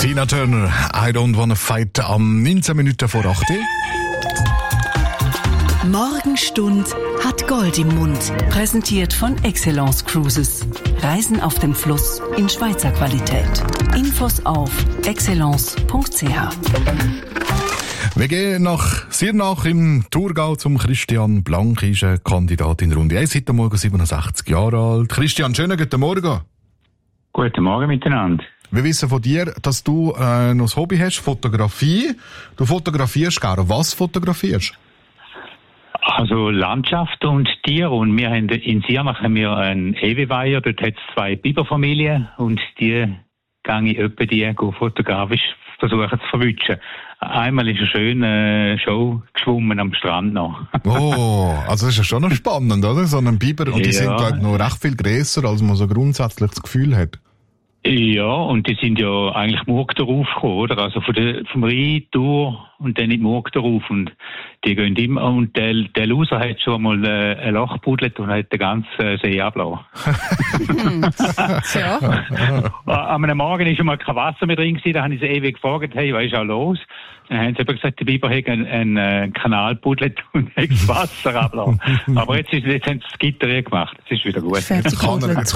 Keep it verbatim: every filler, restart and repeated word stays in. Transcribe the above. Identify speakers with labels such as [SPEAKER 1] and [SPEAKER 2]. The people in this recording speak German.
[SPEAKER 1] Tina Turner, I don't wanna fight, am neunzehn Minuten vor acht.
[SPEAKER 2] Morgenstund hat Gold im Mund. Präsentiert von Excellence Cruises. Reisen auf dem Fluss in Schweizer Qualität. Infos auf excellence punkt c h.
[SPEAKER 1] Wir gehen nach Sirnach im Thurgau zum Christian Blank, ist ein Kandidat in Runde eins, heute Morgen siebenundsechzig Jahre alt. Christian, schönen guten Morgen.
[SPEAKER 3] Guten Morgen miteinander.
[SPEAKER 1] Wir wissen von dir, dass du äh, noch ein Hobby hast, Fotografie. Du fotografierst gerne. Was fotografierst?
[SPEAKER 3] Also Landschaft und Tier. Und wir haben in Sirnach haben wir einen Eweweiher, dort hat es zwei Biberfamilien und die gehe ich etwa die fotografisch versuchen zu verwischen. Einmal ist eine schöne Show geschwommen am Strand noch.
[SPEAKER 1] Oh, also das ist ja schon noch spannend, oder? So ein Biber, und die
[SPEAKER 3] Ja.
[SPEAKER 1] sind glaube ich noch recht viel grösser, als man so grundsätzlich das Gefühl hat.
[SPEAKER 3] Ja, und die sind ja eigentlich Murgdorf raufgekommen, oder? Also von der, vom Rhein durch und dann in Murgdorf rauf. Und die gehen immer, und der, der Loser hat schon mal äh, ein Loch gebuddelt und hat den ganzen See abgelassen. An einem Morgen ist schon mal kein Wasser mehr drin gewesen, da habe ich sie ewig gefragt, hey, was ist auch los? Dann haben sie eben gesagt, der Biber hat einen, einen äh, Kanal gebuddelt und hat das Wasser abgelassen. Aber jetzt, ist, jetzt haben sie das Gitter gemacht, das ist wieder gut.
[SPEAKER 2] Fertig.
[SPEAKER 1] Kann er,